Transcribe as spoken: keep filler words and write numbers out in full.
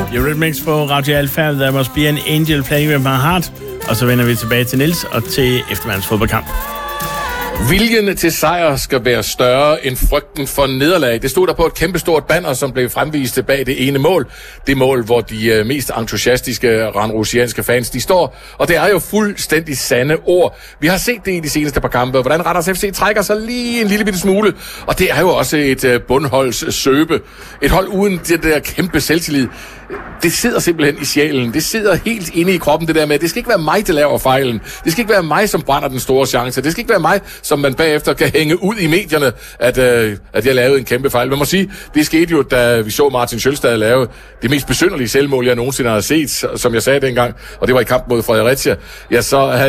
Eurythmics på Radio Alfa, There Must Be an Angel Playing With My Heart. Og så vender vi tilbage til Niels og til eftermiddagens fodboldkamp. Viljen til sejr skal være større end frygten for nederlag. Det stod der på et kæmpestort banner, som blev fremvist bag det ene mål. Det mål, hvor de mest entusiastiske ranrusianske fans, de står. Og det er jo fuldstændig sande ord. Vi har set det i de seneste par kampe, hvordan Randers F C trækker sig lige en lille bitte smule. Og det er jo også et bundholds søbe. Et hold uden det der kæmpe selvtillid. Det sidder simpelthen i sjælen. Det sidder helt inde i kroppen, det der med, det skal ikke være mig, der laver fejlen. Det skal ikke være mig, som brænder den store chance. Det skal ikke være mig, som man bagefter kan hænge ud i medierne, at, øh, at jeg lavede en kæmpe fejl. Man må sige, det skete jo, da vi så Martin Sjølstad lave det mest besynderlige selvmål, jeg nogensinde har set, som jeg sagde dengang, og det var i kamp mod Fredericia. Ja, så